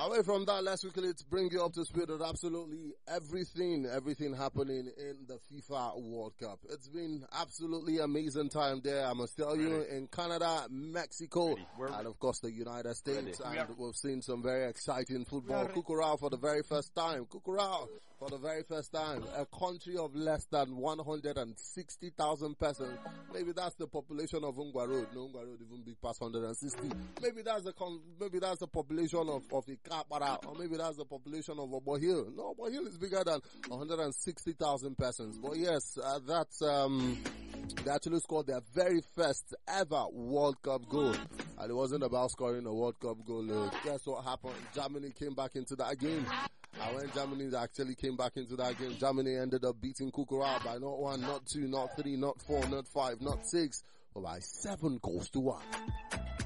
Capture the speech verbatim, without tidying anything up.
Away from that, let's quickly bring you up to speed with absolutely everything, everything happening in the FIFA World Cup. It's been absolutely amazing time there, I must tell you, in Canada, Mexico, and of course the United States. Ready. And we've seen some very exciting football. Kukurao for the very first time. Kukurao for the very first time. A country of less than one hundred sixty thousand persons. Maybe that's the population of Ungwa Road. No, Ungwa Road even big past one hundred sixty. Maybe that's the con- maybe that's the population of of Ikapara, or maybe that's the population of Obo Hill. No, Obo Hill is bigger than one hundred sixty thousand persons. But yes, uh, that's um they actually scored their very first ever World Cup goal. And it wasn't about scoring a World Cup goal. Uh, guess what happened? Germany came back into that game. And when Germany actually came back into that game, Germany ended up beating Kukurao by not one, not two, not three, not four, not five, not six, but by seven goals to one.